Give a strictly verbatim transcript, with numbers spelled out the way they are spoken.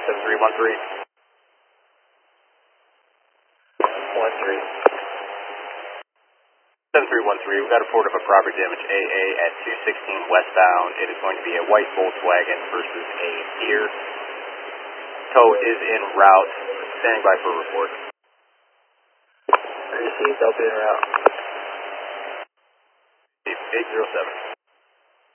seven three one three. one three. seven three one three, we've got a report of a property damage A A at two sixteen westbound. It is going to be a white Volkswagen versus a Deer. Tow is en route. Standing by for a report. Received, I'll be en route. eight zero seven.